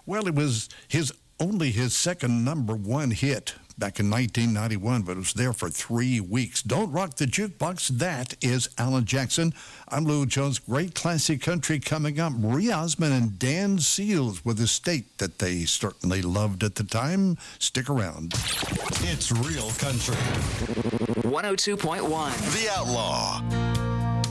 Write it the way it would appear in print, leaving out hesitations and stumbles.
Well, it was only his second number one hit back in 1991, but it was there for 3 weeks. Don't Rock the Jukebox, that is Alan Jackson. I'm Lou Jones. Great classic country coming up. Marie Osmond and Dan Seals with a state that they certainly loved at the time. Stick around. It's real country. 102.1. The Outlaw.